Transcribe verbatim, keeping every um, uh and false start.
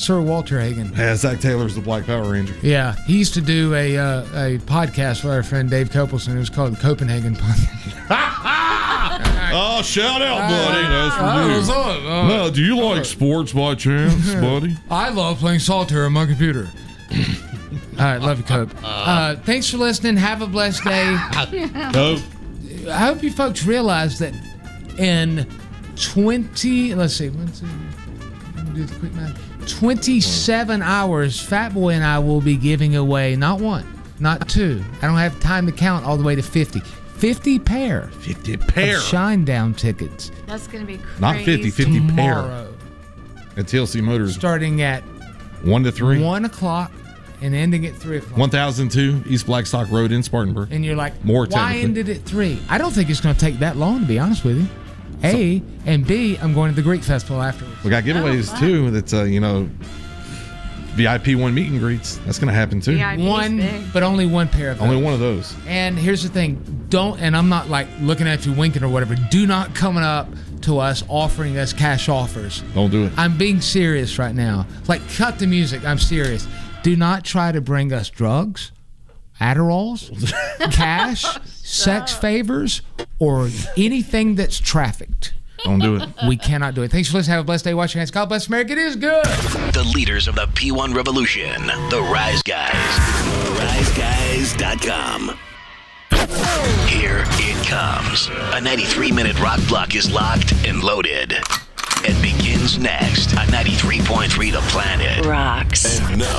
Sir Walter Hagen. Yeah, Zach Taylor's the Black Power Ranger. Yeah, he used to do a uh, a podcast with our friend Dave Copelson. It was called the Copenhagen Podcast. Oh, shout out, buddy. That's for Uh, you. what's up? Uh, No, do you like sports by chance, buddy? I love playing solitaire on my computer. All right, love you, Cope. Uh, thanks for listening. Have a blessed day. Cope. I hope you folks realize that in twenty, let's see, one, two, let me do the quick math. twenty-seven hours, Fat Boy and I will be giving away not one, not two. I don't have time to count all the way to fifty. fifty pair. fifty pair. Of Shinedown tickets. That's going to be crazy. Not fifty, fifty pair. Tomorrow, At T L C Motors. starting at one to three. one o'clock and ending at three o'clock. one thousand two East Blackstock Road in Spartanburg. And you're like, More why technically. ended it three? I don't think it's going to take that long, to be honest with you. A, and B, I'm going to the Greek Festival afterwards. We got giveaways, Oh, wow. too. That's, uh, you know, V I P one meet and greets. That's going to happen, too. V I P 's One, big. but only one pair of Only those. one of those. And here's the thing, don't, and I'm not like looking at you winking or whatever, do not come up to us offering us cash offers. Don't do it. I'm being serious right now. Like, cut the music. I'm serious. Do not try to bring us drugs, Adderalls, cash, sex favors, or anything that's trafficked. Don't do it. We cannot do it. Thanks for listening. Have a blessed day watching us. God bless America. It is good. The leaders of the P one revolution, the Rise Guys. rise guys dot com. Here it comes. A ninety-three minute rock block is locked and loaded. It begins next on ninety-three point three The Planet. Rocks. And now,